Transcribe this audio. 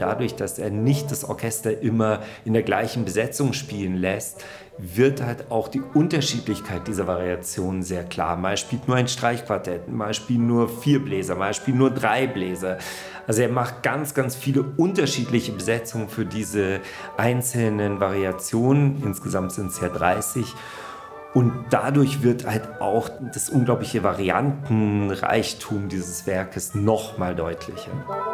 dadurch, dass er nicht das Orchester immer in der gleichen Besetzung spielen lässt, wird halt auch die Unterschiedlichkeit dieser Variationen sehr klar. Mal spielt nur ein Streichquartett, mal spielen nur 4 Bläser, mal spielen nur 3 Bläser. Also er macht ganz, ganz viele unterschiedliche Besetzungen für diese einzelnen Variationen. Insgesamt sind es ja 30. Und dadurch wird halt auch das unglaubliche Variantenreichtum dieses Werkes noch mal deutlicher.